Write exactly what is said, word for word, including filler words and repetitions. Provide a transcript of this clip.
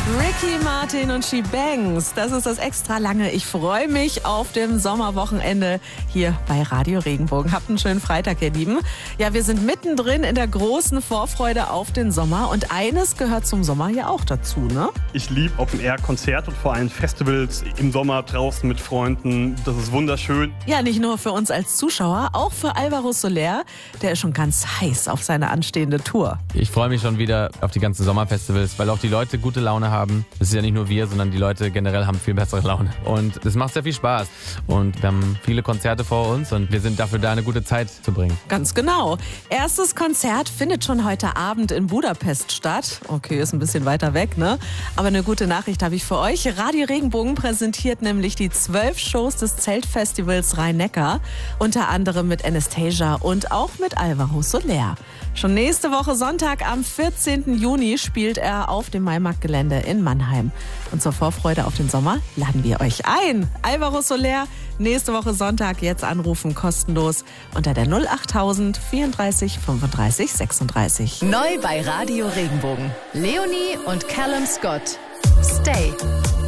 Ricky Martin und She Bangs, das ist das extra lange. Ich freue mich auf dem Sommerwochenende hier bei Radio Regenbogen. Habt einen schönen Freitag, ihr Lieben. Ja, wir sind mittendrin in der großen Vorfreude auf den Sommer und eines gehört zum Sommer ja auch dazu, ne? Ich liebe Open-Air-Konzerte und vor allem Festivals im Sommer draußen mit Freunden. Das ist wunderschön. Ja, nicht nur für uns als Zuschauer, auch für Alvaro Soler. Der ist schon ganz heiß auf seine anstehende Tour. Ich freue mich schon wieder auf die ganzen Sommerfestivals, weil auch die Leute gute Laune haben. Das ist ja nicht nur wir, sondern die Leute generell haben viel bessere Laune. Und es macht sehr viel Spaß. Und wir haben viele Konzerte vor uns und wir sind dafür da, eine gute Zeit zu bringen. Ganz genau. Erstes Konzert findet schon heute Abend in Budapest statt. Okay, ist ein bisschen weiter weg, ne? Aber eine gute Nachricht habe ich für euch. Radio Regenbogen präsentiert nämlich die zwölf Shows des Zeltfestivals Rhein-Neckar. Unter anderem mit Anastasia und auch mit Alvaro Soler. Schon nächste Woche Sonntag am vierzehnten Juni spielt er auf dem Maimarktgelände in Mannheim. Und zur Vorfreude auf den Sommer laden wir euch ein. Alvaro Soler, nächste Woche Sonntag, jetzt anrufen, kostenlos unter der null achttausend vierunddreißig fünfunddreißig sechsunddreißig. Neu bei Radio Regenbogen. Leonie und Callum Scott. Stay.